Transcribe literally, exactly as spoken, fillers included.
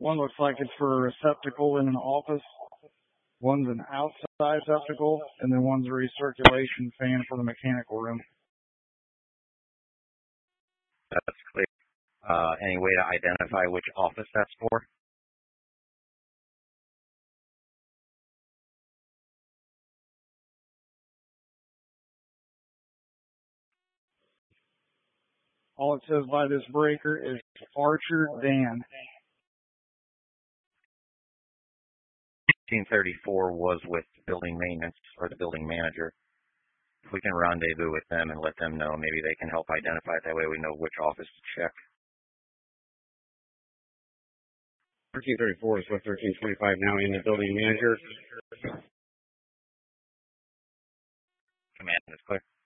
One looks like it's for a receptacle in an office. One's an outside receptacle, and then one's a recirculation fan for the mechanical room. That's clear. Uh, any way to identify which office that's for? All it says by this breaker is Archer Dan. fifteen thirty-four was with building maintenance or the building manager. If we can rendezvous with them and let them know, maybe they can help identify it. That way we know which office to check. thirteen thirty-four is with thirteen twenty-five now in the building manager. Command is clear.